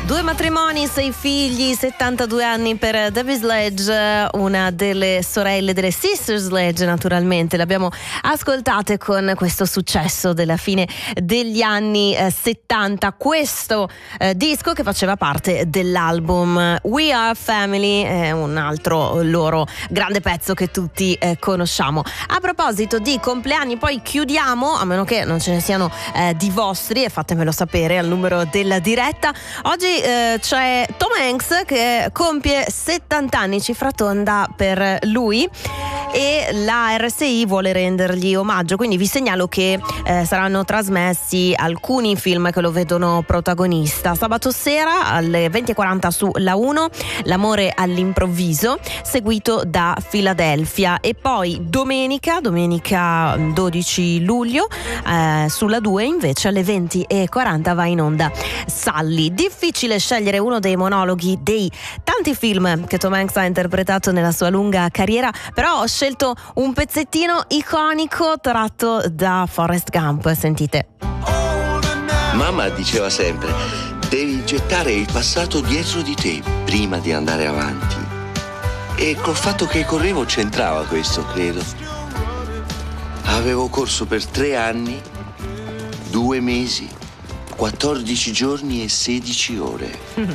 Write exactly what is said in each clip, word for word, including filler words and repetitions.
Due matrimoni, sei figli, settantadue anni per Debbie Sledge, una delle sorelle delle Sister Sledge, naturalmente. L'abbiamo ascoltate con questo successo della fine degli anni eh, settanta. Questo eh, disco che faceva parte dell'album We Are Family, è un altro loro grande pezzo che tutti eh, conosciamo. A proposito di compleanni, poi chiudiamo, a meno che non ce ne siano eh, di vostri, e fatemelo sapere al numero della diretta. Oggi eh, c'è Tom Hanks che compie settanta anni, cifra tonda per lui, e la R S I vuole rendergli omaggio, quindi vi segnalo che eh, saranno trasmessi alcuni film che lo vedono protagonista. Sabato sera alle venti e quaranta su La uno, L'amore all'improvviso, seguito da Philadelphia, e poi domenica domenica dodici luglio eh, sulla due invece alle venti e quaranta va in onda Sully. Difficile scegliere uno dei monologhi dei tanti film che Tom Hanks ha interpretato nella sua lunga carriera, però ho scelto un pezzettino iconico tratto da Forrest Gump. Sentite. Mamma diceva sempre: devi gettare il passato dietro di te prima di andare avanti. E col fatto che correvo c'entrava questo, credo. Avevo corso per tre anni, due mesi, quattordici giorni e sedici ore. Mm-hmm.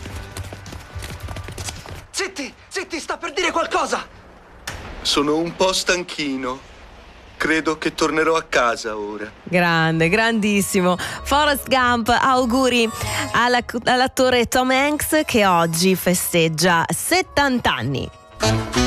Zitti, zitti, sta per dire qualcosa! Sono un po' stanchino. Credo che tornerò a casa ora. Grande, grandissimo Forrest Gump. Auguri alla, all'attore Tom Hanks che oggi festeggia settanta anni.